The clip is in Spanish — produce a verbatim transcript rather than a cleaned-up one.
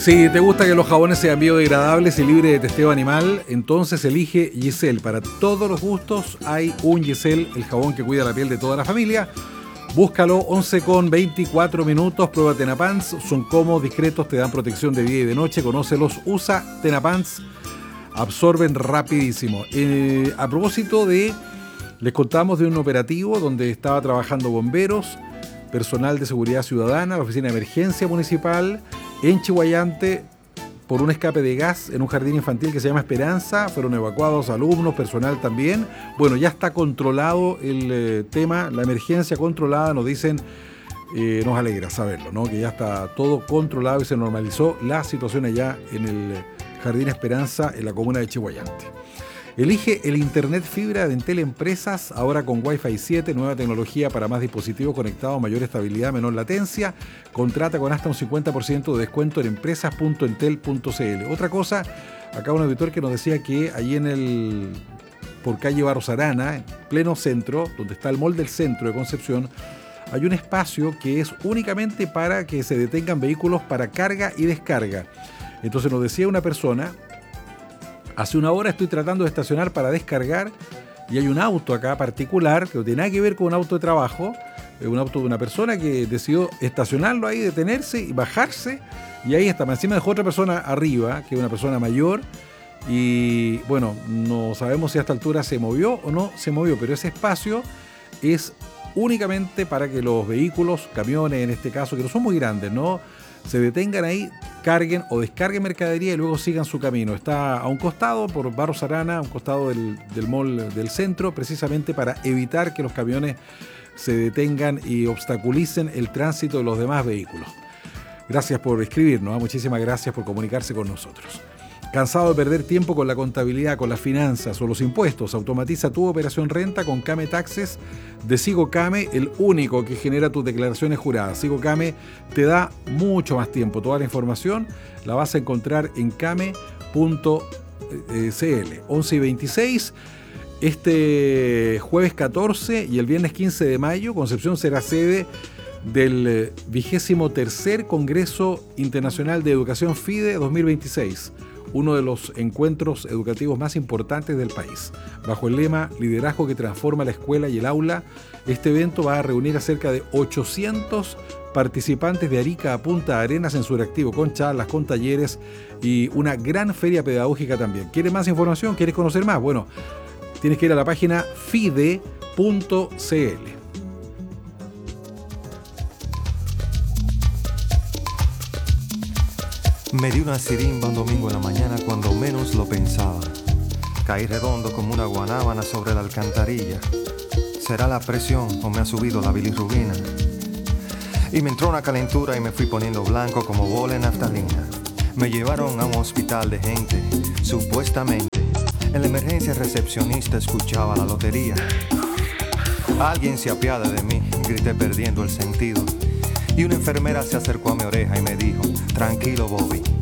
Si te gusta que los jabones sean biodegradables y libres de testeo animal, entonces elige Giselle. Para todos los gustos hay un Giselle, el jabón que cuida la piel de toda la familia. Búscalo, once con veinticuatro minutos, prueba Tenapants, son cómodos, discretos, te dan protección de día y de noche, conócelos, usa Tenapants, absorben rapidísimo. Eh, a propósito de, les contamos de un operativo donde estaba trabajando bomberos, personal de seguridad ciudadana, la oficina de emergencia municipal, en Chihuayante, por un escape de gas en un jardín infantil que se llama Esperanza. Fueron evacuados alumnos, personal también. Bueno, ya está controlado el eh, tema, la emergencia controlada, nos dicen, eh, nos alegra saberlo, ¿no? Que ya está todo controlado y se normalizó la situación allá en el jardín Esperanza, en la comuna de Chihuayante. Elige el internet fibra de Entel Empresas, ahora con Wi-Fi siete, nueva tecnología para más dispositivos conectados, mayor estabilidad, menor latencia. Contrata con hasta un cincuenta por ciento de descuento en empresas punto entel punto c l. Otra cosa, acá un auditor que nos decía que allí en el, por calle Barros Arana, en pleno centro, donde está el mall del centro de Concepción, hay un espacio que es únicamente para que se detengan vehículos para carga y descarga. Entonces nos decía una persona: hace una hora estoy tratando de estacionar para descargar y hay un auto acá particular que no tiene nada que ver con un auto de trabajo, es un auto de una persona que decidió estacionarlo ahí, detenerse y bajarse, y ahí está, encima dejó otra persona arriba, que es una persona mayor, y bueno, no sabemos si a esta altura se movió o no se movió, pero ese espacio es únicamente para que los vehículos, camiones en este caso, que no son muy grandes, ¿no?, se detengan ahí, carguen o descarguen mercadería y luego sigan su camino. Está a un costado, por Barros Arana, a un costado del, del mall del centro, precisamente para evitar que los camiones se detengan y obstaculicen el tránsito de los demás vehículos. Gracias por escribirnos, ¿eh? Muchísimas gracias por comunicarse con nosotros. ¿Cansado de perder tiempo con la contabilidad, con las finanzas o los impuestos? Automatiza tu operación renta con Came Taxes de SigoCame, el único que genera tus declaraciones juradas. SigoCame te da mucho más tiempo. Toda la información la vas a encontrar en came punto c l. once y veintiséis, este jueves catorce y el viernes quince de mayo, Concepción será sede del vigésimo tercer Congreso Internacional de Educación FIDE dos mil veintiséis. Uno de los encuentros educativos más importantes del país. Bajo el lema Liderazgo que transforma la escuela y el aula, este evento va a reunir a cerca de ochocientos participantes de Arica a Punta Arenas en su reactivo, con charlas, con talleres y una gran feria pedagógica también. ¿Quieres más información? ¿Quieres conocer más? Bueno, tienes que ir a la página fide punto c l. Me di una sirimba un domingo en la mañana cuando menos lo pensaba. Caí redondo como una guanábana sobre la alcantarilla. ¿Será la presión o me ha subido la bilirrubina? Y me entró una calentura y me fui poniendo blanco como bola en naftalina. Me llevaron a un hospital de gente, supuestamente. En la emergencia recepcionista escuchaba la lotería. Alguien se apiada de mí, grité perdiendo el sentido. Y una enfermera se acercó a mi oreja y me dijo: tranquilo, Bobby,